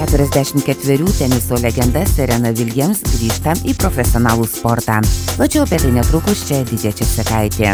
44 teniso legenda Serena Williams grįžta į profesionalų sportą. Plačiau apie tai netrukus, čia Edita Česakaitė.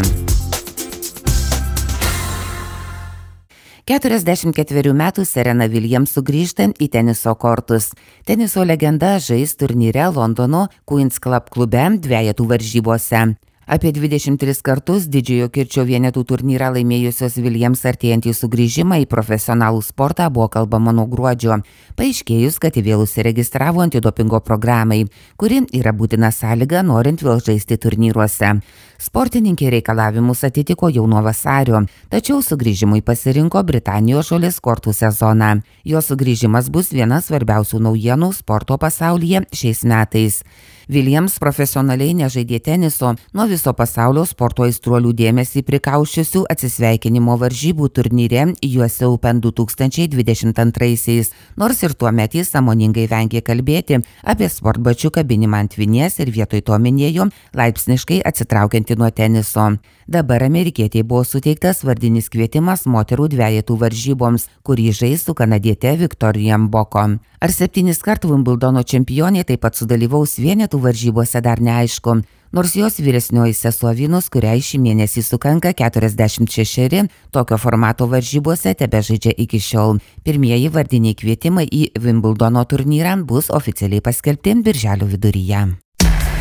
44 metų Serena Williams sugrįžta į teniso kortus. Teniso legenda žais turnyre Londono Queen's Club klube dvejetų varžybose. Apie 23 kartus didžiojo kirčio vienetų turnyrą laimėjusios Williams artėjantį sugrįžimą į profesionalų sportą buvo kalbama nuo gruodžio, paaiškėjus, kad į vėl užsiregistravo antidopingo programai, kuri yra būtina sąlyga norint vėl žaisti turnyruose. Sportininkė reikalavimus atitiko jau nuo vasario, tačiau sugrįžimui pasirinko Britanijos žolės kortų sezoną. Jo sugrįžimas bus viena svarbiausių naujienų sporto pasaulyje šiais metais. Williams profesionaliai nežaidė teniso nuo viso pasaulio sporto aistruolių dėmesį prikaušiusių atsisveikinimo varžybų turnyre US Open 2022, nors ir tuomet jis sąmoningai vengė kalbėti apie sportbačių kabinimą ant vinies ir vietoj to minėjo laipsniškai atsitraukianti nuo teniso. Dabar amerikietei buvo suteiktas vardinis kvietimas moterų dvejetų varžyboms, kurį žais su kanadiete Victoria Mboko. Ar 7 kartų Wimbledono čempionė taip pat sudalyvaus vienetų varžybose dar neaišku, nors jos vyresnioji sesuo Venus, kuriai šį mėnesį sukanka 46, tokio formato varžybose tebežaidžia iki šiol. Pirmieji vardiniai kvietimai į Wimbledono turnyrą bus oficialiai paskelbti birželio viduryje.